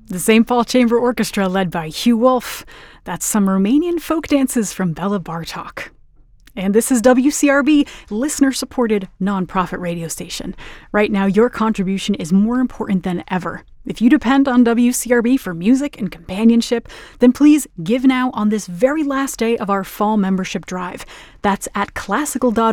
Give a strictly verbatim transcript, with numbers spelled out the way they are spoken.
the Saint Paul Chamber Orchestra led by Hugh Wolf. That's some Romanian folk dances from Bela Bartok. And this is W C R B, listener-supported nonprofit radio station. Right now, your contribution is more important than ever. If you depend on W C R B for music and companionship, then please give now on this very last day of our fall membership drive. That's at classical dot